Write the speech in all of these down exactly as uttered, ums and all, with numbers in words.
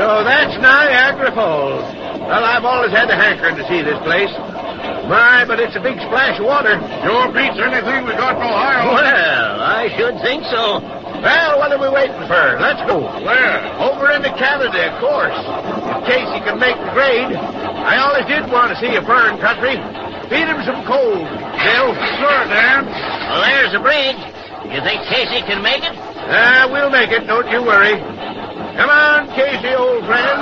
So that's Niagara Falls. Well, I've always had the hankering to see this place. My, but it's a big splash of water. Sure beats anything we got in Ohio. Well, I should think so. Well, what are we waiting for? Let's go. Where? Over into Canada, of course. In case he can make the grade. I always did want to see a fern country. Feed him some coal, Bill. Sure, Dan. Well, there's the bridge. You think Casey can make it? Ah, we'll make it, don't you worry. Come on, Casey, old friend.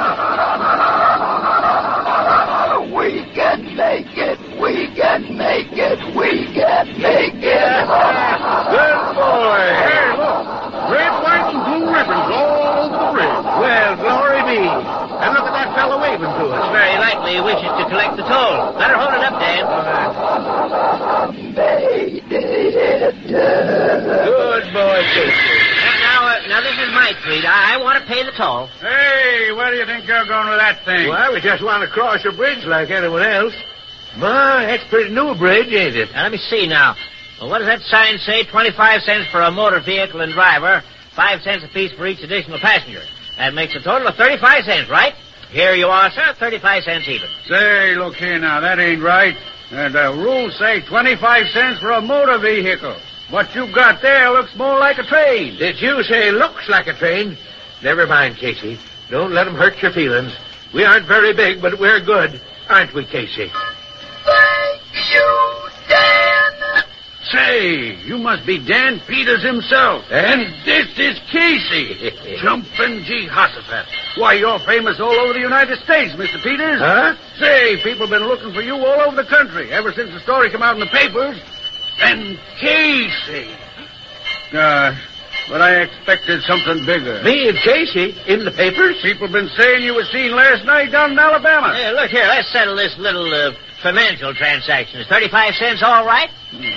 We can make it. We can make it. We can make it. Good boy. Hey, look. Red, white, and blue ribbons all over the bridge. Well, glory be. And look at that fellow waving to us. Very likely he wishes to collect the toll. Better hold it up, Dan. Made it. Good boy, Casey. Now, uh, now this is my street. I, I want to pay the toll. Hey, where do you think you're going with that thing? Well, we just want to cross a bridge like anyone else. My, that's a pretty new bridge, ain't it? Now, let me see now. Well, what does that sign say? twenty-five cents for a motor vehicle and driver, five cents apiece for each additional passenger. That makes a total of thirty-five cents, right? Here you are, sir, thirty-five cents even. Say, look here now, that ain't right. And the rules say twenty-five cents for a motor vehicle. What you got there looks more like a train. Did you say looks like a train? Never mind, Casey. Don't let 'em hurt your feelings. We aren't very big, but we're good. Aren't we, Casey? Thank you, Dan. Say, you must be Dan Peters himself. And this is Casey. Jumpin' Jehoshaphat. Why, you're famous all over the United States, Mister Peters. Huh? Say, people have been looking for you all over the country ever since the story came out in the papers. And Casey. Gosh, but I expected something bigger. Me and Casey in the papers? People have been saying you were seen last night down in Alabama. Hey, look here, let's settle this little uh, financial transaction. Is thirty-five cents all right?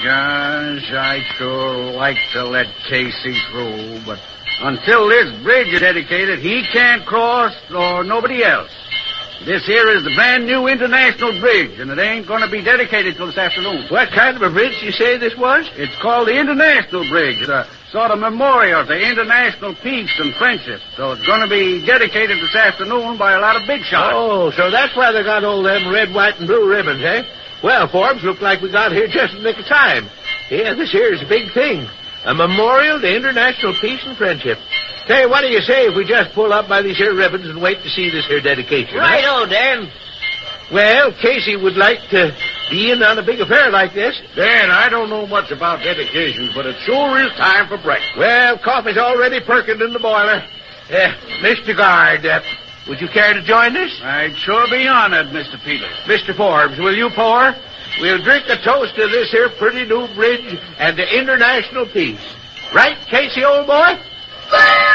Gosh, I sure like to let Casey through, but until this bridge is dedicated, he can't cross or nobody else. This here is the brand new international bridge, and it ain't going to be dedicated till this afternoon. What kind of a bridge you say this was? It's called the International Bridge. It's a sort of memorial to international peace and friendship. So it's going to be dedicated this afternoon by a lot of big shots. Oh, so that's why they got all them red, white, and blue ribbons, eh? Well, Forbes, look like we got here just in the nick of time. Yeah, this here is a big thing. A memorial to international peace and friendship. Say, what do you say if we just pull up by these here ribbons and wait to see this here dedication? Right-o, Dan. Well, Casey would like to be in on a big affair like this. Dan, I don't know much about dedications, but it sure is time for breakfast. Well, coffee's already perking in the boiler. Uh, Mister Guard, uh, would you care to join us? I'd sure be honored, Mister Peters. Mister Forbes, will you pour? We'll drink a toast to this here pretty new bridge and to international peace. Right, Casey, old boy?